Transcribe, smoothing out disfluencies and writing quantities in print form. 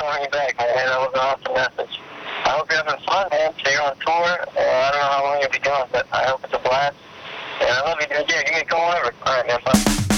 calling you back, man. That was an awesome message. I hope you're having fun, man. So you're on tour. I don't know how long you'll be doing, but I hope it's a blast. And I love you, dude. Yeah, give me a call over. All right, man. Bye.